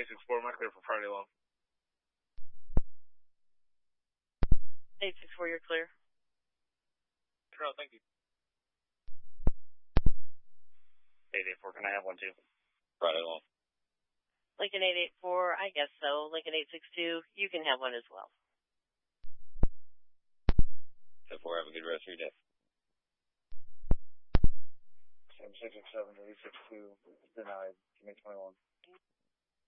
864, am I clear for Friday long? 864, you're clear. Sure, thank you. 884, can I have one too? Friday long. Lincoln 884, I guess so. Lincoln 862, you can have one as well. 10-4, have a good rest of your day. 7667 to 862, denied. Give me 21.